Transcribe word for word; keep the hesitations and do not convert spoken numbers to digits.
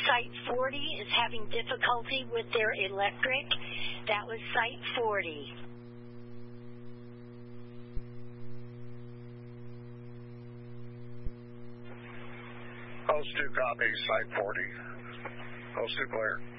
site forty is having difficulty with their electric. That was site forty. Post two copies, site forty. Post two clear.